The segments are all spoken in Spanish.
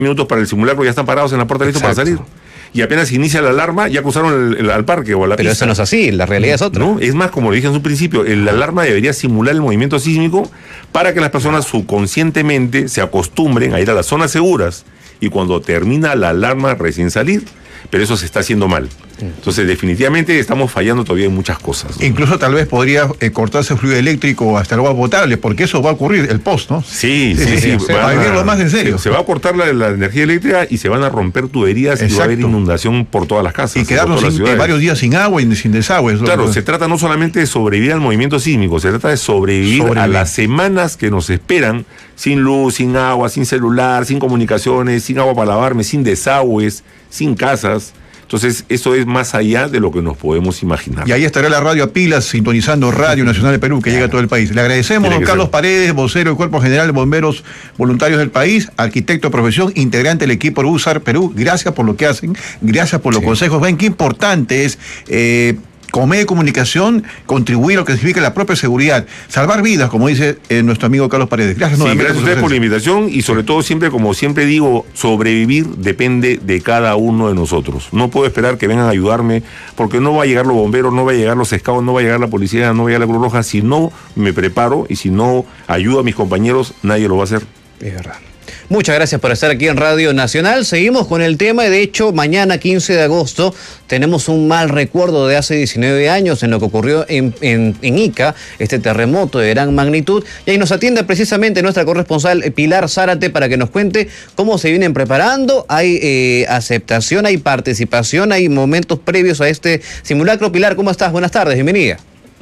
minutos para el simulacro ya están parados en la puerta listos para salir. Y apenas inicia la alarma, ya cruzaron al parque o a la pista. Pero eso no es así, la realidad es otra. No, es más, como lo dije en su principio, la alarma debería simular el movimiento sísmico para que las personas subconscientemente se acostumbren a ir a las zonas seguras y cuando termina la alarma recién salir. Pero eso se está haciendo mal. Entonces, definitivamente estamos fallando todavía en muchas cosas, ¿no? Incluso tal vez podría cortarse el fluido eléctrico hasta el agua potable, porque eso va a ocurrir, el post, ¿no? Sí. Va a vivirlo más en serio. Se va a cortar la energía eléctrica y se van a romper tuberías. Exacto. Y va a haber inundación por todas las casas. Y quedarnos varios días sin agua y sin desagüe. Claro, se trata no solamente de sobrevivir al movimiento sísmico, se trata de sobrevivir a las semanas que nos esperan sin luz, sin agua, sin celular, sin comunicaciones, sin agua para lavarme, sin desagües, sin casas. Entonces, eso es más allá de lo que nos podemos imaginar. Y ahí estará la radio a pilas, sintonizando Radio Nacional de Perú, que llega a todo el país. Le agradecemos a don Carlos Paredes, vocero del Cuerpo General de Bomberos Voluntarios del país, arquitecto de profesión, integrante del equipo USAR Perú. Gracias por lo que hacen, gracias por los consejos. Ven qué importante es como medio de comunicación, contribuir a lo que significa la propia seguridad, salvar vidas, como dice nuestro amigo Carlos Paredes. Gracias nuevamente. Gracias a ustedes por la invitación y sobre todo siempre, como siempre digo, sobrevivir depende de cada uno de nosotros. No puedo esperar que vengan a ayudarme porque no va a llegar los bomberos, no va a llegar los scouts, no va a llegar la policía, no va a llegar la Cruz Roja. Si no me preparo y si no ayudo a mis compañeros, nadie lo va a hacer. Es verdad. Muchas gracias por estar aquí en Radio Nacional. Seguimos con el tema y de hecho mañana 15 de agosto tenemos un mal recuerdo de hace 19 años en lo que ocurrió en Ica, este terremoto de gran magnitud. Y ahí nos atiende precisamente nuestra corresponsal Pilar Zárate para que nos cuente cómo se vienen preparando. Hay aceptación, hay participación, hay momentos previos a este simulacro. Pilar, ¿cómo estás? Buenas tardes, bienvenida.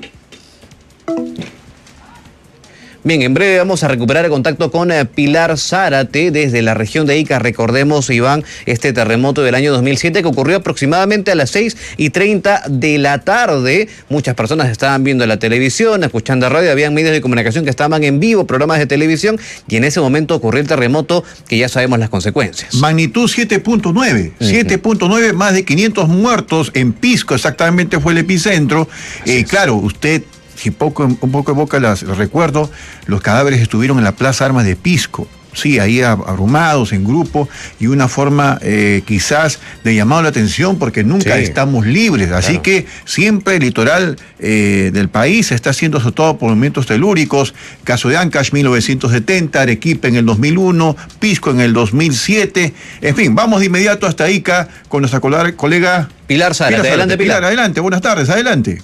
Bien, en breve vamos a recuperar el contacto con Pilar Zárate desde la región de Ica. Recordemos, Iván, este terremoto del año 2007 que ocurrió aproximadamente a las 6:30 de la tarde. Muchas personas estaban viendo la televisión, escuchando radio, habían medios de comunicación que estaban en vivo, programas de televisión, y en ese momento ocurrió el terremoto que ya sabemos las consecuencias. Magnitud 7.9, 7.9, más de 500 muertos en Pisco, exactamente fue el epicentro. Claro, usted... Si un poco evoca los recuerdos, los cadáveres estuvieron en la Plaza Armas de Pisco, sí, ahí abrumados en grupo, y una forma quizás de llamado la atención porque nunca estamos libres, así que siempre el litoral del país está siendo azotado por movimientos telúricos, caso de Ancash 1970, Arequipa en el 2001, Pisco en el 2007, en fin, vamos de inmediato hasta Ica con nuestra colega Pilar Zárate. Adelante, Pilar. Adelante, buenas tardes, adelante.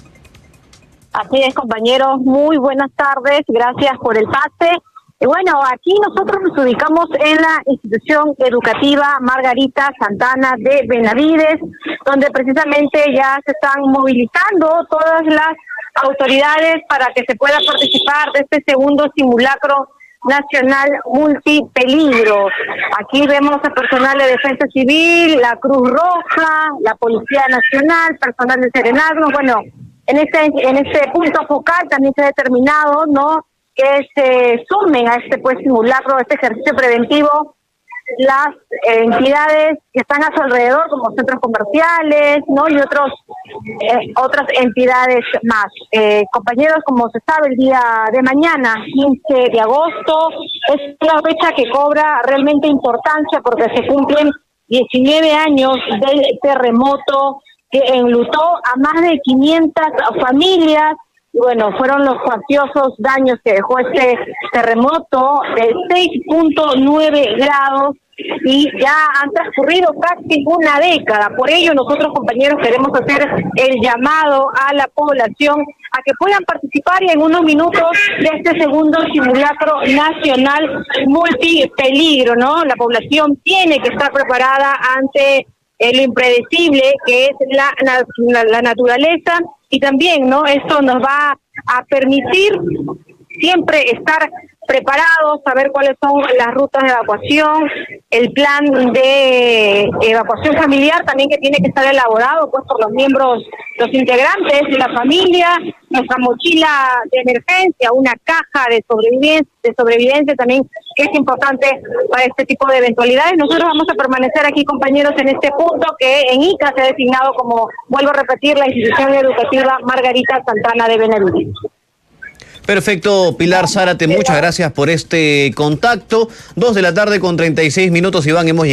Así es, compañeros, muy buenas tardes, gracias por el pase. Bueno, aquí nosotros nos ubicamos en la institución educativa Margarita Santana de Benavides, donde precisamente ya se están movilizando todas las autoridades para que se pueda participar de este segundo simulacro nacional multipeligro. Aquí vemos a personal de Defensa Civil, la Cruz Roja, la Policía Nacional, personal de Serenazgo. Bueno, en este punto focal también se ha determinado, ¿no?, que se sumen a este simulacro, a este ejercicio preventivo, las entidades que están a su alrededor, como centros comerciales, ¿no?, y otras entidades más. Compañeros, como se sabe, el día de mañana, 15 de agosto, es una fecha que cobra realmente importancia porque se cumplen 19 años del terremoto que enlutó a más de 500 familias. Y bueno, fueron los cuantiosos daños que dejó este terremoto de 6.9 grados y ya han transcurrido casi una década. Por ello, nosotros, compañeros, queremos hacer el llamado a la población a que puedan participar y en unos minutos de este segundo simulacro nacional multipeligro, ¿no? La población tiene que estar preparada ante lo impredecible que es la naturaleza, y también, ¿no?, esto nos va a permitir siempre estar preparados, saber cuáles son las rutas de evacuación, el plan de evacuación familiar también que tiene que estar elaborado pues por los miembros, los integrantes de la familia, nuestra mochila de emergencia, una caja de sobrevivencia también, que es importante para este tipo de eventualidades. Nosotros vamos a permanecer aquí, compañeros, en este punto que en Ica se ha designado como, vuelvo a repetir, la institución educativa Margarita Santana de Benavides. Perfecto, Pilar Zárate, muchas gracias por este contacto. 2:36 p.m, Iván, hemos llegado.